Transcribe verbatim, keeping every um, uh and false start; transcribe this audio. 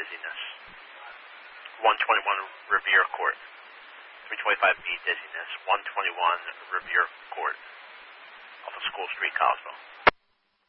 dizziness. one twenty-one Revere Court. three twenty-five B dizziness. one twenty-one Revere Court off of School Street, Collegeville.